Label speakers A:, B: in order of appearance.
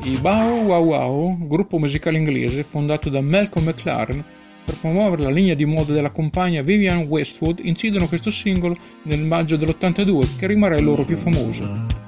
A: I Bow Wow Wow, gruppo musicale inglese fondato da Malcolm McLaren per promuovere la linea di moda della compagna Vivienne Westwood, incidono questo singolo nel maggio dell'82, che rimarrà il loro più famoso.